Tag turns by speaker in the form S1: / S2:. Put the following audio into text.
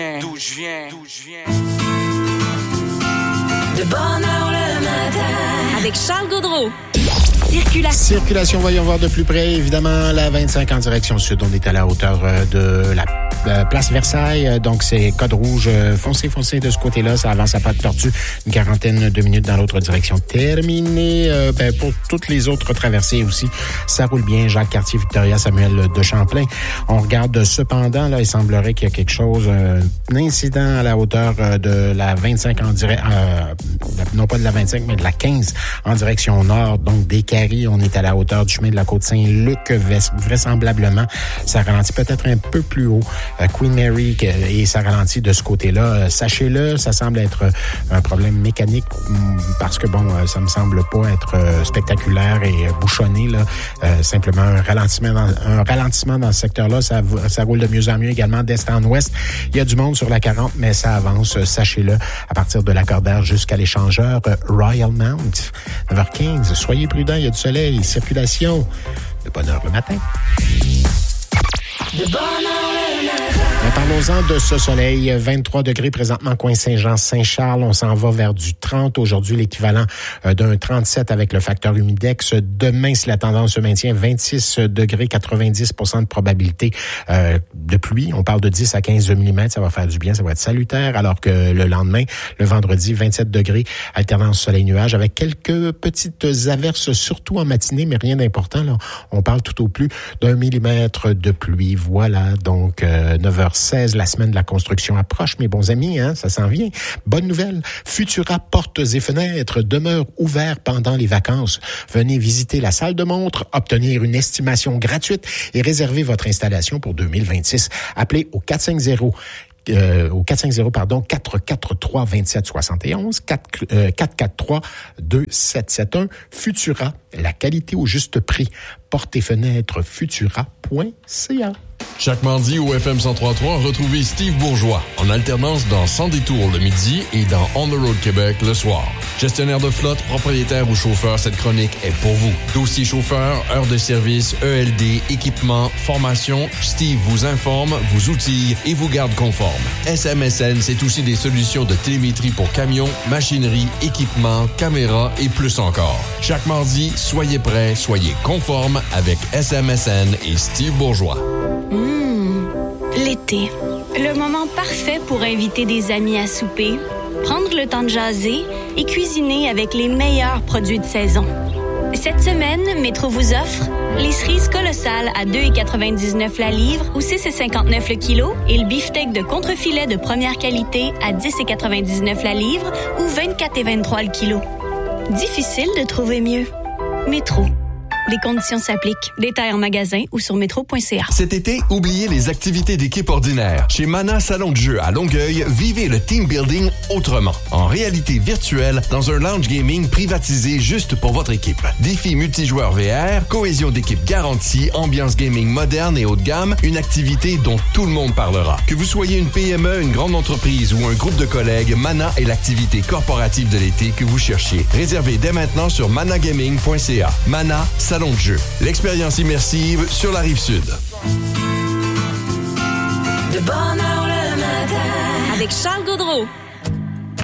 S1: De bonne heure le matin.
S2: Avec Charles Gaudreau.
S3: Circulation, voyons voir de plus près. Évidemment, la 25 en direction sud. On est à la hauteur de la place Versailles. Donc, c'est code rouge foncé de ce côté-là. Ça avance à pas de tortue. Une quarantaine de minutes dans l'autre direction. Terminé. Pour toutes les autres traversées aussi, ça roule bien. Jacques-Cartier, Victoria, Samuel de Champlain. On regarde cependant, là, il semblerait qu'il y a quelque chose, un incident à la hauteur de la 25 en direct, non pas de la 25, mais de la 15 en direction nord. Donc, des Carré, on est à la hauteur du chemin de la Côte-Saint-Luc. Vraisemblablement, ça ralentit peut-être un peu plus haut. Queen Mary, et ça ralentit de ce côté-là. Sachez-le, ça semble être un problème mécanique parce que, bon, ça me semble pas être spectaculaire et bouchonné, là. Simplement un ralentissement dans ce secteur-là. Ça roule de mieux en mieux également d'est en ouest. Il y a du monde sur la 40, mais ça avance, sachez-le, à partir de l'accordaire jusqu'à l'échangeur Royal Mount. 9h15, soyez prudents, il y a du soleil, circulation. De bonne heure le matin.
S1: De bonne heure le matin.
S3: Parlons-en de ce soleil. 23 degrés présentement, coin Saint-Jean-Saint-Charles. On s'en va vers du 30. Aujourd'hui, l'équivalent d'un 37 avec le facteur humidex. Demain, si la tendance se maintient, 26 degrés, 90% de probabilité de pluie. On parle de 10 à 15 mm. Ça va faire du bien, ça va être salutaire. Alors que le lendemain, le vendredi, 27 degrés, alternance soleil-nuage avec quelques petites averses, surtout en matinée, mais rien d'important, là. On parle tout au plus d'1 millimètre de pluie. Voilà, donc 9h16, la semaine de la construction approche, mes bons amis, hein, ça s'en vient. Bonne nouvelle, Futura portes et fenêtres demeurent ouverts pendant les vacances. Venez visiter la salle de montre, obtenir une estimation gratuite et réserver votre installation pour 2026. Appelez au 450 443 2771 443 2771. Futura, la qualité au juste prix. Portes et fenêtres futura.ca.
S4: Chaque mardi au FM 103.3, retrouvez Steve Bourgeois en alternance dans Sans détour le midi et dans On the Road Québec le soir. Gestionnaire de flotte, propriétaire ou chauffeur, cette chronique est pour vous. Dossier chauffeur, heures de service, ELD, équipement, formation, Steve vous informe, vous outille et vous garde conforme. SMSN, c'est aussi des solutions de télémétrie pour camions, machinerie, équipement, caméras et plus encore. Chaque mardi, soyez prêts, soyez conformes avec SMSN et Steve Bourgeois.
S2: L'été. Le moment parfait pour inviter des amis à souper, prendre le temps de jaser et cuisiner avec les meilleurs produits de saison. Cette semaine, Métro vous offre les cerises colossales à 2,99 la livre ou 6,59 le kilo et le beefsteak de contrefilet de première qualité à 10,99 la livre ou 24,23 le kilo. Difficile de trouver mieux. Métro. Les conditions s'appliquent. Détails en magasin ou sur métro.ca.
S4: Cet été, oubliez les activités d'équipe ordinaires. Chez Mana Salon de jeu à Longueuil, vivez le team building autrement. En réalité virtuelle, dans un lounge gaming privatisé juste pour votre équipe. Défis multijoueurs VR, cohésion d'équipe garantie, ambiance gaming moderne et haut de gamme, une activité dont tout le monde parlera. Que vous soyez une PME, une grande entreprise ou un groupe de collègues, Mana est l'activité corporative de l'été que vous cherchiez. Réservez dès maintenant sur managaming.ca. Mana Salon de jeu. L'expérience immersive sur la Rive-Sud.
S1: De bonne heure le matin.
S2: Avec Charles Gaudreau.